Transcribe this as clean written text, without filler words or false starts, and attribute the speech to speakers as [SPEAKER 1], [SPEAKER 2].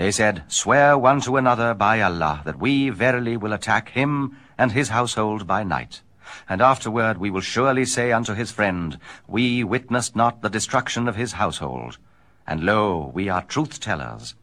[SPEAKER 1] They said, Swear one to another by Allah, that we verily will attack him and his household by night. And afterward we will surely say unto his friend, We witnessed not the destruction of his household. And lo, we are truth-tellers.